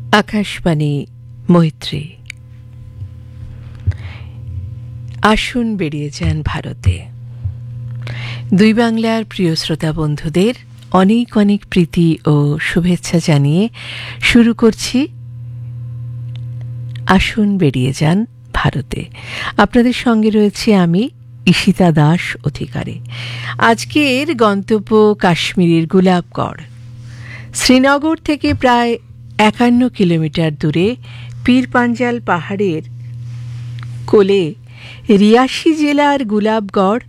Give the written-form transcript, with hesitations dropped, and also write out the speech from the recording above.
আকাশবাণী মৈত্রী। আসুন বেরিয়ে যান ভারতে। দুই বাংলার প্রিয় শ্রোতা বন্ধুদের অনেক অনেক প্রীতি ও শুভেচ্ছা জানিয়ে শুরু করছি আসুন বেরিয়ে যান ভারতে। আপনাদের সঙ্গে রয়েছে আমি ঈশিতা দাস অধিকারী। আজকের গন্তব্য কাশ্মীরের গুলাবগড়। শ্রীনগর থেকে প্রায় 51 কিলোমিটার দূরে পীর পাঞ্জাল পাহাড়ের কোলে রিয়াসি জেলার গুলাবগড়